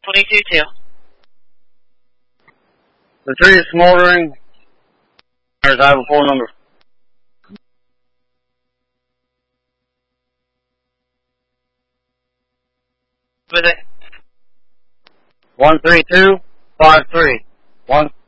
22-2. The tree is smoldering. I have a phone number. With it. 13253. 1.